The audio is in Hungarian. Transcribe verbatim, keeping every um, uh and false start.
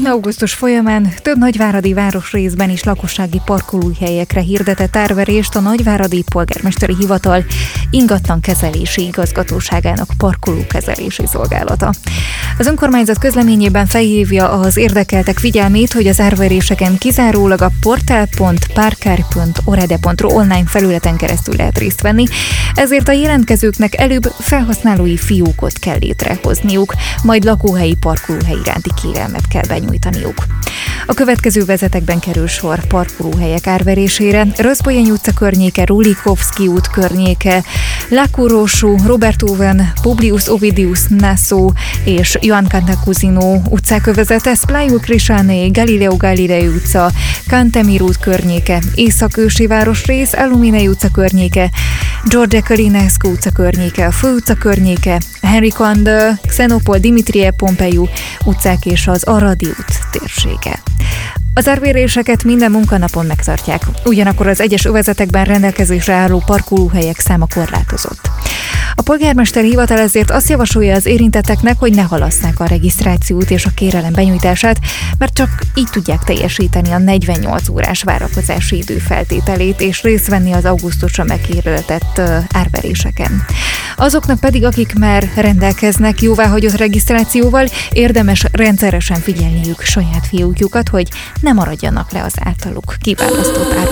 augusztus folyamán több nagyváradi városrészben is lakossági parkolóhelyekre hirdetett árverést a Nagyváradi Polgármesteri Hivatal ingatlankezelési igazgatóságának parkolókezelési szolgálata. Az önkormányzat közleményében felhívja az érdekeltek figyelmét, hogy az árveréseken kizárólag a portál pont parkár pont orede pont ru online felületen keresztül lehet részt venni, ezért a jelentkezőknek előbb felhasználói fiókot kell létrehozniuk, majd lakóhelyi parkolóhely iránti kérelmet kell benyújtaniuk. A következő vezetekben kerül sor parkolóhelyek árverésére: Röszbolyény utca környéke, Rulikovszky út környéke, Lakurósú, Robert Owen, Publius Ovidius Nassau és Ioan Cantacuzino utcák övezete, Splaiul Crișanei, Galileo Galilei utca, Cantemir út környéke, Észak-Ősi városrész, Aluminei utca környéke, George Călinescu utca környéke, a Fő utca környéke, Henry Coandă, Xenopol, Dimitrije Pompeiu utcák és az Aradi út térsége. Az árveréseket minden munkanapon megtartják, ugyanakkor az egyes övezetekben rendelkezésre álló parkolóhelyek száma korlátozott. A polgármester hivatal ezért azt javasolja az érintetteknek, hogy ne halasszák a regisztrációt és a kérelem benyújtását, mert csak így tudják teljesíteni a negyvennyolc órás várakozási idő feltételét és részt venni az augusztusra meghirdetett árveréseken. Azoknak pedig, akik már rendelkeznek jóváhagyott regisztrációval, érdemes rendszeresen figyelniük saját fiókjukat, hogy ne maradjanak le az általuk kiválasztott árveréseken.